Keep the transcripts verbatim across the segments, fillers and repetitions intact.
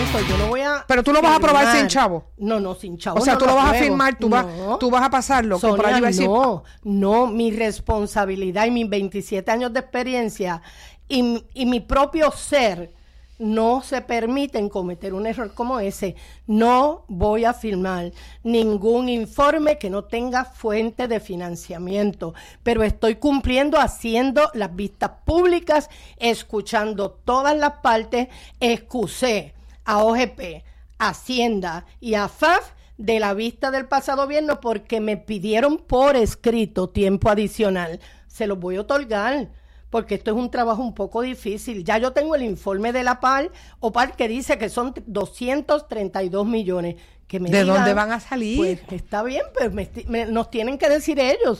momento, yo no voy a... Pero tú lo vas a aprobar sin chavo. No, no, sin chavo. O sea, no tú lo vas apruebo. a firmar, tú, no. vas, tú vas a pasarlo. Sonia, decir... no, no, mi responsabilidad y mis veintisiete años de experiencia y, y mi propio ser no se permiten cometer un error como ese. No voy a firmar ningún informe que no tenga fuente de financiamiento, pero estoy cumpliendo, haciendo las vistas públicas, escuchando todas las partes. Excusé a O G P, Hacienda y a F A F de la vista del pasado viernes porque me pidieron por escrito tiempo adicional. Se los voy a otorgar, porque esto es un trabajo un poco difícil. Ya yo tengo el informe de la P A R, O P A R, que dice que son doscientos treinta y dos millones. Que me ¿De digan, dónde van a salir? Pues está bien, pues me, me, nos tienen que decir ellos.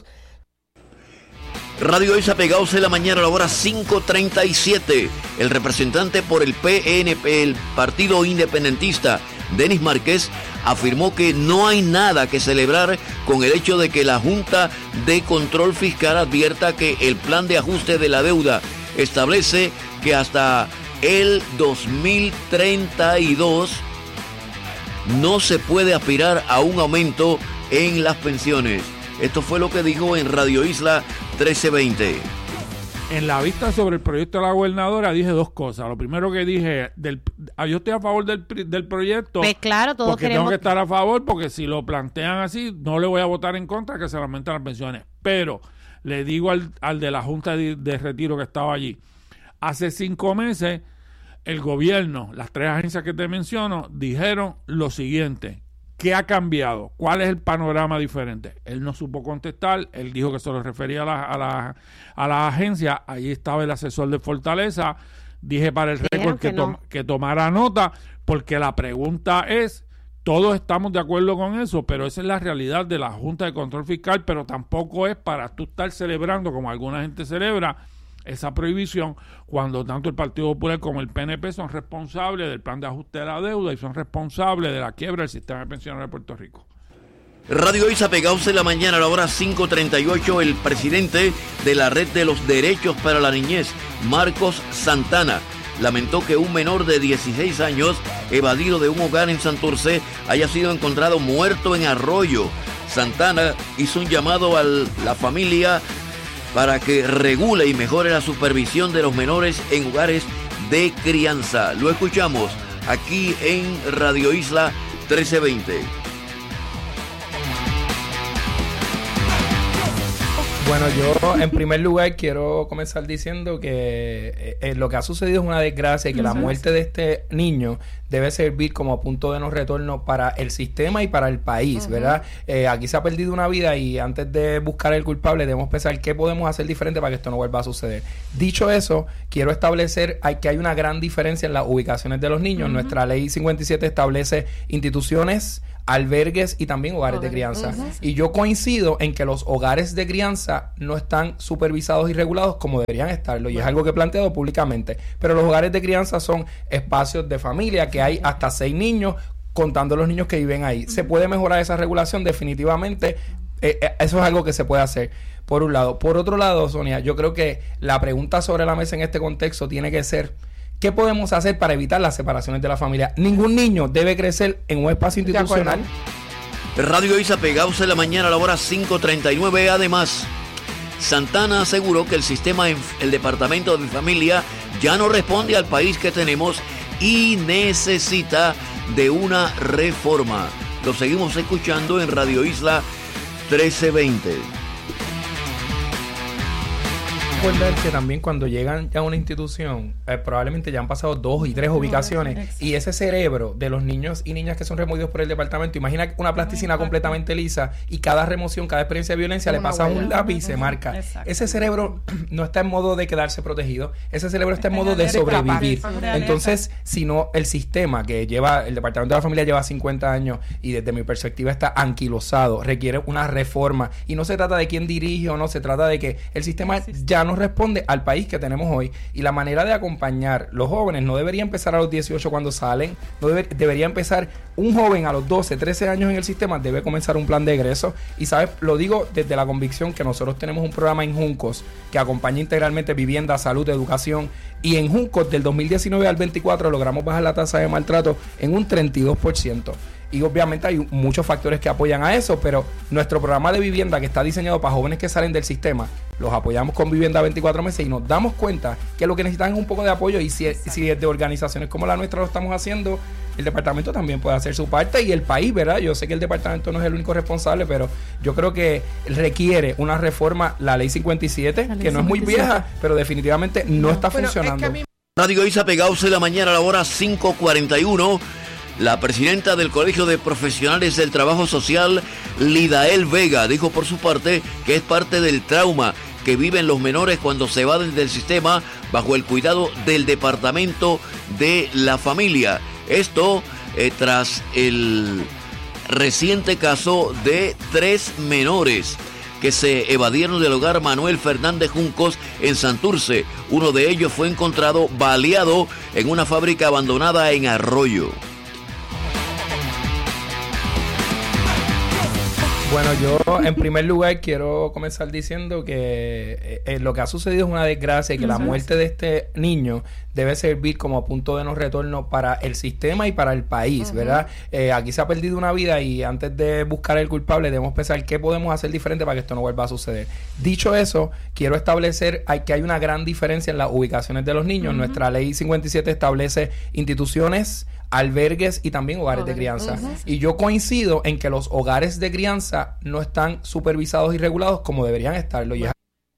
Radio Isla Pegados en la mañana a la hora cinco treinta y siete. El representante por el P N P, el Partido Independentista, Denis Márquez, afirmó que no hay nada que celebrar con el hecho de que la Junta de Control Fiscal advierta que el plan de ajuste de la deuda establece que hasta el dos mil treinta y dos no se puede aspirar a un aumento en las pensiones. Esto fue lo que dijo en Radio Isla trece veinte. En la vista sobre el proyecto de la gobernadora dije dos cosas. Lo primero que dije, del, yo estoy a favor del, del proyecto. Pues claro, todos porque queremos... tengo que estar a favor, porque si lo plantean así, no le voy a votar en contra que se le aumenten las pensiones. Pero le digo al, al de la Junta de, de Retiro que estaba allí, hace cinco meses el gobierno, las tres agencias que te menciono, dijeron lo siguiente: ¿qué ha cambiado? ¿Cuál es el panorama diferente? Él no supo contestar, él dijo que se lo refería a la, a la, a la agencia. Allí estaba el asesor de Fortaleza. Dije para el récord que, que, to, no. que tomara nota, porque la pregunta es, todos estamos de acuerdo con eso, pero esa es la realidad de la Junta de Control Fiscal, pero tampoco es para tú estar celebrando, como alguna gente celebra, esa prohibición, cuando tanto el Partido Popular como el P N P son responsables del plan de ajuste de la deuda y son responsables de la quiebra del sistema de pensiones de Puerto Rico. Radio Isa Pegados en la mañana a la hora cinco treinta y ocho. El presidente de la Red de los Derechos para la Niñez, Marcos Santana, lamentó que un menor de dieciséis años evadido de un hogar en Santurce haya sido encontrado muerto en Arroyo. Santana hizo un llamado a la familia para que regule y mejore la supervisión de los menores en hogares de crianza. Lo escuchamos aquí en Radio Isla trece veinte. Bueno, yo en primer lugar quiero comenzar diciendo que eh, lo que ha sucedido es una desgracia y que la muerte de este niño debe servir como punto de no retorno para el sistema y para el país, uh-huh. ¿verdad? Eh, aquí se ha perdido una vida y antes de buscar el culpable debemos pensar qué podemos hacer diferente para que esto no vuelva a suceder. Dicho eso, quiero establecer hay, que hay una gran diferencia en las ubicaciones de los niños. Uh-huh. Nuestra ley cincuenta y siete establece instituciones, albergues y también hogares okay. de crianza. Uh-huh. Y yo coincido en que los hogares de crianza no están supervisados y regulados como deberían estarlo, y bueno. es algo que he planteado públicamente. Pero los hogares de crianza son espacios de familia que hay hasta seis niños, contando los niños que viven ahí. Uh-huh. ¿Se puede mejorar esa regulación? Definitivamente. Eh, eh, eso es algo que se puede hacer, por un lado. Por otro lado, Sonia, yo creo que la pregunta sobre la mesa en este contexto tiene que ser: ¿qué podemos hacer para evitar las separaciones de la familia? Ningún niño debe crecer en un espacio institucional. Radio Isa Pegados en la mañana a la hora cinco treinta y nueve. Además, Santana aseguró que el sistema, en el Departamento de Familia, ya no responde al país que tenemos y necesita de una reforma. Lo seguimos escuchando en Radio Isla trece veinte. Recordar que también cuando llegan a una institución eh, probablemente ya han pasado dos y tres ubicaciones. Exacto. Y ese cerebro de los niños y niñas que son removidos por el departamento, imagina una plasticina Exacto. completamente lisa y cada remoción, cada experiencia de violencia le pasa un lápiz y se marca. Exacto. Ese cerebro no está en modo de quedarse protegido, ese cerebro está en modo de sobrevivir. Entonces, si no, el sistema que lleva, el Departamento de la Familia lleva cincuenta años y desde mi perspectiva está anquilosado, requiere una reforma, y no se trata de quién dirige o no, se trata de que el sistema ya no nos responde al país que tenemos hoy. Y la manera de acompañar los jóvenes no debería empezar a los dieciocho cuando salen, no debe, debería empezar un joven a los doce, trece años en el sistema, debe comenzar un plan de egreso. Y sabes, lo digo desde la convicción que nosotros tenemos un programa en Juncos que acompaña integralmente vivienda, salud, educación. Y en Juncos del dos mil diecinueve al veinticuatro logramos bajar la tasa de maltrato en un treinta y dos por ciento. Y obviamente hay muchos factores que apoyan a eso, pero nuestro programa de vivienda, que está diseñado para jóvenes que salen del sistema, los apoyamos con vivienda veinticuatro meses y nos damos cuenta que lo que necesitan es un poco de apoyo. Y si, si desde organizaciones como la nuestra lo estamos haciendo, el departamento también puede hacer su parte, y el país, ¿verdad? Yo sé que el departamento no es el único responsable, pero yo creo que requiere una reforma, la ley cincuenta y siete, que no es muy vieja, pero definitivamente no, no está bueno, funcionando. Es que a mí... Radio Isa Pegados de la mañana a la hora cinco cuarenta y uno. La presidenta del Colegio de Profesionales del Trabajo Social, Lidael Vega, dijo por su parte que es parte del trauma que viven los menores cuando se evaden del sistema bajo el cuidado del Departamento de la Familia. Esto eh, tras el reciente caso de tres menores que se evadieron del hogar Manuel Fernández Juncos en Santurce. Uno de ellos fue encontrado baleado en una fábrica abandonada en Arroyo. Bueno, yo en primer lugar quiero comenzar diciendo que eh, eh, lo que ha sucedido es una desgracia y que la muerte de este niño debe servir como punto de no retorno para el sistema y para el país, uh-huh. ¿verdad? Eh, aquí se ha perdido una vida y antes de buscar el culpable debemos pensar qué podemos hacer diferente para que esto no vuelva a suceder. Dicho eso, quiero establecer hay, que hay una gran diferencia en las ubicaciones de los niños. Uh-huh. Nuestra ley cincuenta y siete establece instituciones, albergues y también hogares okay. de crianza. Uh-huh. Y yo coincido en que los hogares de crianza no están supervisados y regulados como deberían estarlo. Y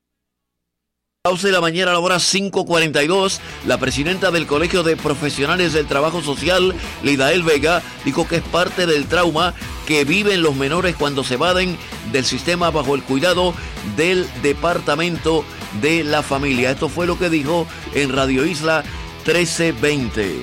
de la mañana a la hora cinco cuarenta y dos, la presidenta del Colegio de Profesionales del Trabajo Social, Lidael Vega, dijo que es parte del trauma que viven los menores cuando se evaden del sistema bajo el cuidado del Departamento de la Familia. Esto fue lo que dijo en Radio Isla trece veinte.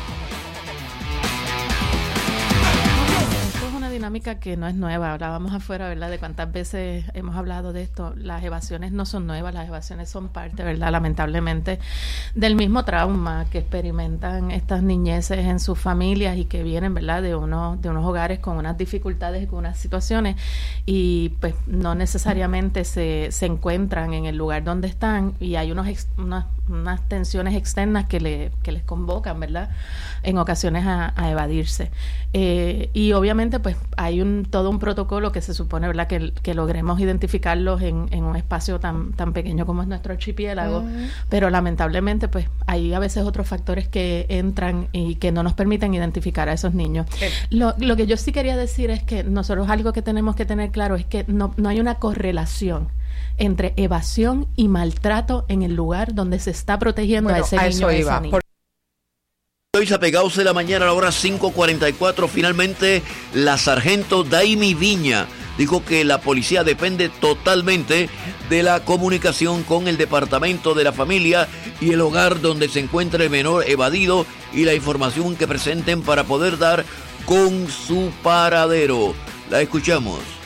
Dinámica que no es nueva. Hablábamos afuera, ¿verdad?, de cuántas veces hemos hablado de esto. Las evasiones no son nuevas, las evasiones son parte, ¿verdad?, lamentablemente, del mismo trauma que experimentan estas niñeces en sus familias y que vienen, ¿verdad?, de unos, de unos hogares con unas dificultades y con unas situaciones y pues no necesariamente se, se encuentran en el lugar donde están y hay unos ex, unas, unas tensiones externas que, le, que les convocan, ¿verdad?, en ocasiones a, a evadirse. Eh, y obviamente pues hay un todo un protocolo que se supone, ¿verdad?, que, que logremos identificarlos en, en un espacio tan tan pequeño como es nuestro archipiélago, uh-huh. pero lamentablemente pues hay a veces otros factores que entran y que no nos permiten identificar a esos niños. Okay. Lo, lo que yo sí quería decir es que nosotros algo que tenemos que tener claro es que no, no hay una correlación entre evasión y maltrato en el lugar donde se está protegiendo bueno, a ese a niño o a esa niña. Hoy se Pegados de la mañana a la hora cinco cuarenta y cuatro. Finalmente, la sargento Daimi Viña dijo que la policía depende totalmente de la comunicación con el Departamento de la Familia y el hogar donde se encuentra el menor evadido y la información que presenten para poder dar con su paradero. La escuchamos.